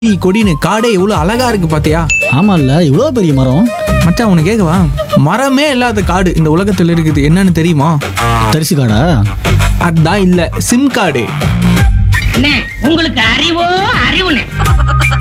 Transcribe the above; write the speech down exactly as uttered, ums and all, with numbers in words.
Tea கொடின்னு காடே எவ்வளவு அழகா இருக்கு பாத்தியா? ஆமால்ல, இவ்வளோ பெரிய மரம். மச்சான் உனக்கு கேட்கவா? மரமே இல்லாத காடு இந்த உலகத்துல இருக்குது, என்னன்னு தெரியுமா? தரிசு காடா? அதான் இல்ல, சிம் கார்டு. உங்களுக்கு அறிவோ அறிவுனே